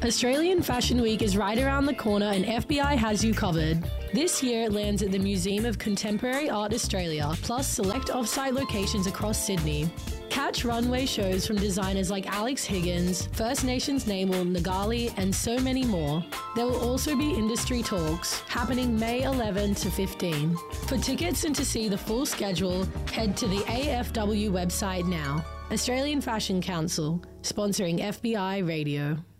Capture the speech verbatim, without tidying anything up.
Australian Fashion Week is right around the corner and F B I has you covered. This year it lands at the Museum of Contemporary Art Australia, plus select off-site locations across Sydney. Catch runway shows from designers like Alex Higgins, First Nations Namel Ngali, and so many more. There will also be industry talks happening May eleventh to fifteenth. For tickets and to see the full schedule, head to the A F W website now. Australian Fashion Council, sponsoring F B I Radio.